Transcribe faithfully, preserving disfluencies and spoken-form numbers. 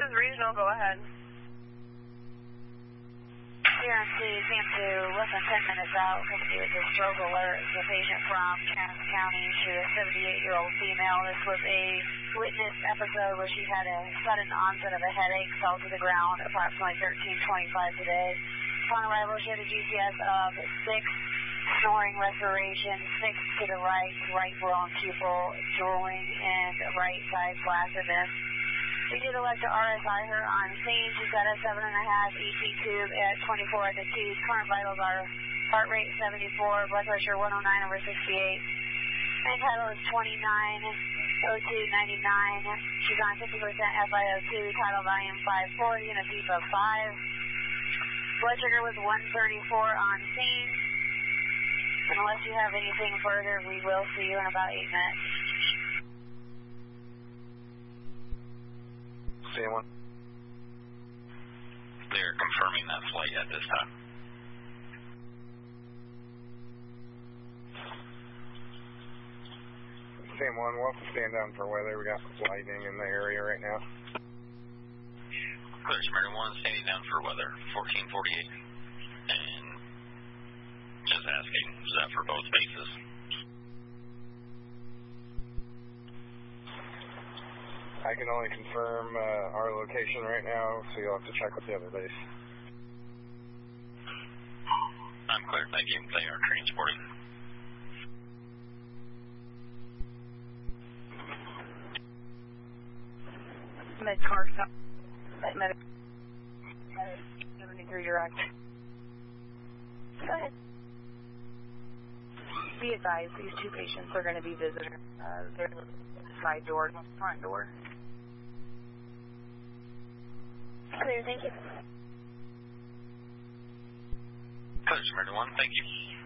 is regional, go ahead. C R M C came to less than ten minutes out because it was a stroke alert. It's a patient from Chatham County. She was a seventy-eight-year-old female. This was a witness episode where she had a sudden onset of a headache, fell to the ground approximately thirteen twenty-five today. Upon arrival, she had a G C S of six, snoring respiration, six to the right, right bronch pupil, drooling, and right side flaccid. We did elect to R S I her on scene. She's got a seven and a half E T tube at twenty-four at the T. Current vitals are heart rate seventy-four, blood pressure one oh nine over sixty-eight. Main title is twenty-nine oh two ninety-nine. She's on fifty percent F i O two, tidal volume five forty, and a beep of five. Blood sugar was one thirty-four on scene. Unless you have anything further, we will see you in about eight minutes. C M one. They're confirming that flight at this time. C M one, we'll have to stand down for weather. We got lightning in the area right now. Clear, Samaritan one, standing down for weather, fourteen forty-eight. And just asking, is that for both bases? I can only confirm uh, our location right now, so you'll have to check with the other base. I'm clear, thank you. They are transporting. Med car stop. Med seventy-three direct. Go ahead. Be advised, these two patients are going to be visitors. Uh, they're side door, front door. Clear, thank you. Clear, Samaritan one, thank you.